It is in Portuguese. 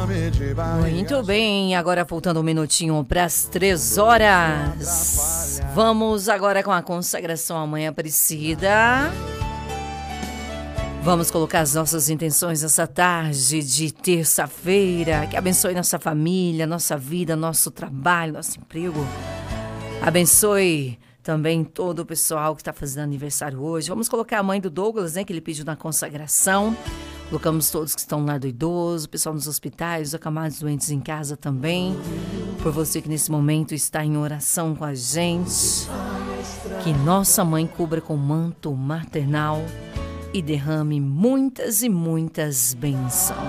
Muito bem, agora faltando um minutinho para as 3 horas. Vamos agora com a consagração à Mãe Aparecida. Vamos colocar as nossas intenções nessa tarde de terça-feira. Que abençoe nossa família, nossa vida, nosso trabalho, nosso emprego. Abençoe também todo o pessoal que está fazendo aniversário hoje. Vamos colocar a mãe do Douglas, né, que ele pediu na consagração. Colocamos todos que estão no lado do idoso, o pessoal nos hospitais, os acamados doentes em casa também. Por você que nesse momento está em oração com a gente. Que nossa mãe cubra com manto maternal e derrame muitas e muitas bênçãos.